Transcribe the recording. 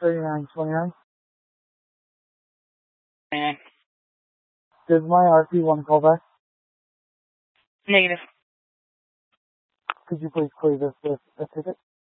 3929. Yeah. Did my RP1 call back? Negative. Could you please clear this with a ticket?